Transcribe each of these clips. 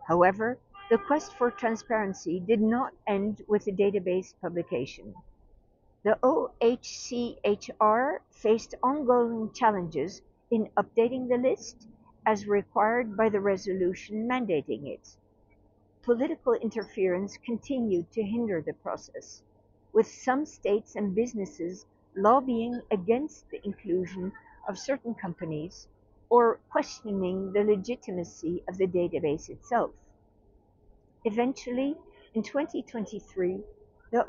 However, the quest for transparency did not end with the database publication. The OHCHR faced ongoing challenges in updating the list as required by the resolution mandating it. Political interference continued to hinder the process, with some states and businesses lobbying against the inclusion of certain companies or questioning the legitimacy of the database itself. Eventually, in 2023, the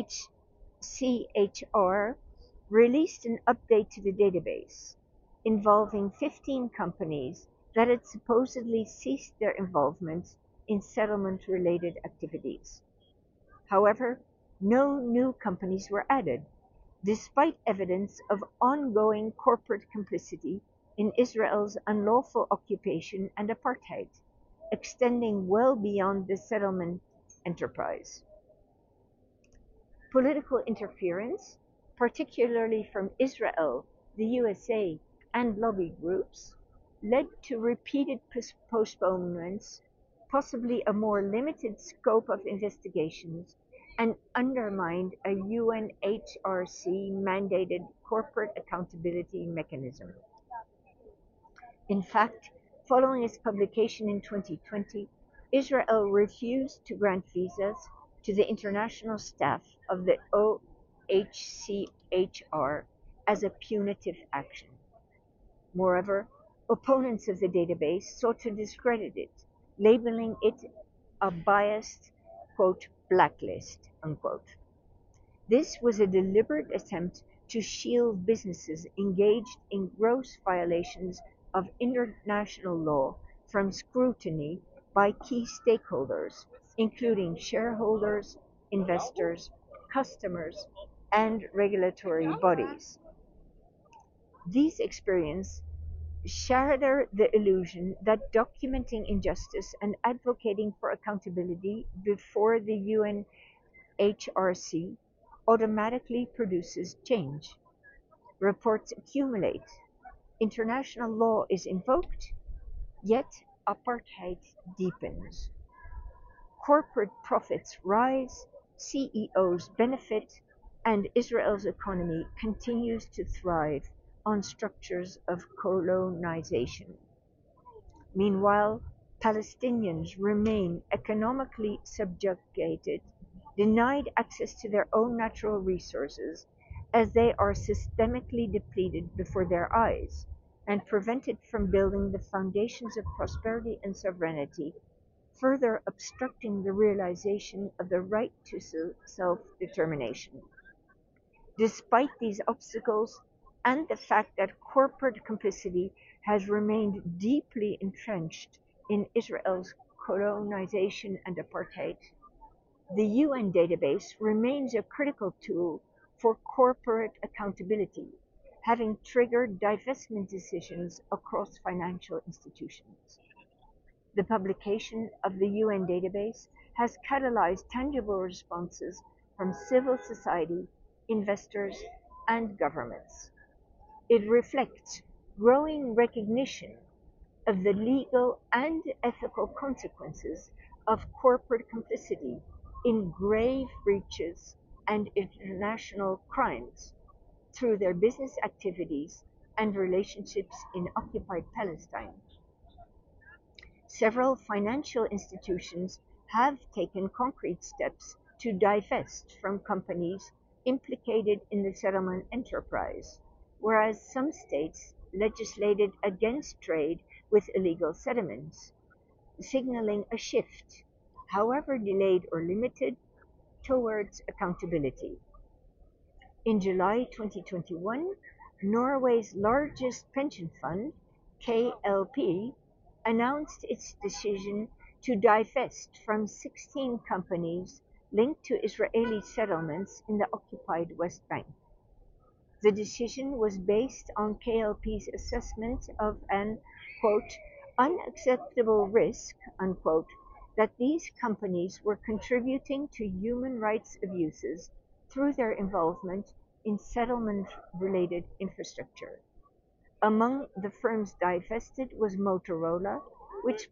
OHCHR released an update to the database, involving 15 companies that had supposedly ceased their involvement in settlement-related activities. However, no new companies were added, despite evidence of ongoing corporate complicity in Israel's unlawful occupation and apartheid, extending well beyond the settlement enterprise. Political interference, particularly from Israel, the USA, and lobby groups, led to repeated postponements, possibly a more limited scope of investigations, and undermined a UNHRC-mandated corporate accountability mechanism. In fact, following its publication in 2020, Israel refused to grant visas to the international staff of the OHCHR as a punitive action. Moreover, opponents of the database sought to discredit it, labeling it a biased, quote, blacklist, unquote. This was a deliberate attempt to shield businesses engaged in gross violations of international law from scrutiny by key stakeholders, including shareholders, investors, customers, and regulatory bodies. These experiences shatter the illusion that documenting injustice and advocating for accountability before the UNHRC automatically produces change. Reports accumulate, international law is invoked, yet apartheid deepens. Corporate profits rise, CEOs benefit, and Israel's economy continues to thrive on structures of colonization. Meanwhile, Palestinians remain economically subjugated, denied access to their own natural resources as they are systemically depleted before their eyes, and prevented from building the foundations of prosperity and sovereignty, further obstructing the realization of the right to self-determination. Despite these obstacles, and the fact that corporate complicity has remained deeply entrenched in Israel's colonization and apartheid, the UN database remains a critical tool for corporate accountability, having triggered divestment decisions across financial institutions. The publication of the UN database has catalyzed tangible responses from civil society, investors, and governments. It reflects growing recognition of the legal and ethical consequences of corporate complicity in grave breaches and international crimes through their business activities and relationships in occupied Palestine. Several financial institutions have taken concrete steps to divest from companies implicated in the settlement enterprise, whereas some states legislated against trade with illegal settlements, signaling a shift, however delayed or limited, towards accountability. In July 2021, Norway's largest pension fund, KLP, announced its decision to divest from 16 companies linked to Israeli settlements in the occupied West Bank. The decision was based on KLP's assessment of an, quote, unacceptable risk, unquote, that these companies were contributing to human rights abuses through their involvement in settlement-related infrastructure. Among the firms divested was Motorola, which